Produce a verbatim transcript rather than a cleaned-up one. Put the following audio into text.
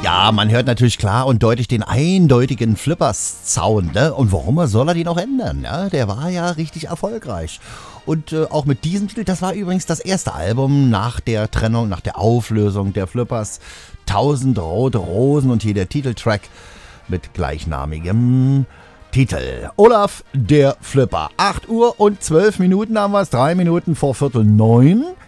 Ja, man hört natürlich klar und deutlich den eindeutigen Flippers-Sound, ne? Und warum soll er den auch ändern? Ja, der war ja richtig erfolgreich. Und äh, auch mit diesem Titel, das war übrigens das erste Album nach der Trennung, nach der Auflösung der Flippers. Tausend rote Rosen und hier der Titeltrack mit gleichnamigem Titel. Olaf, der Flipper. acht Uhr und zwölf Minuten haben wir es, drei Minuten vor Viertel neun.